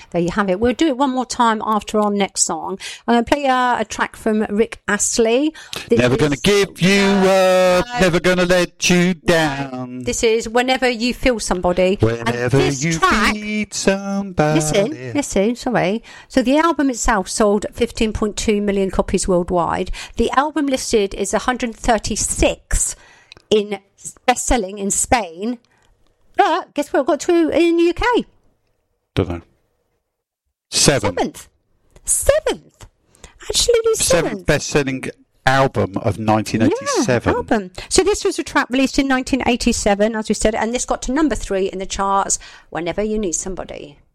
there you have it. We'll do it one more time after our next song. I'm going to play a track from Rick Astley. Never going to give you up, never going to let you down. This is Whenever You Feel Somebody. Whenever you need somebody. Listen, sorry. So the album itself sold 15.2 million copies worldwide. The album listed is 136 in best-selling in Spain. But guess what it got to in the UK? Don't know. Seventh. Actually, seventh best-selling album of 1987. Yeah, album. So this was a track released in 1987, as we said, and this got to number 3 in the charts, Whenever You Need Somebody.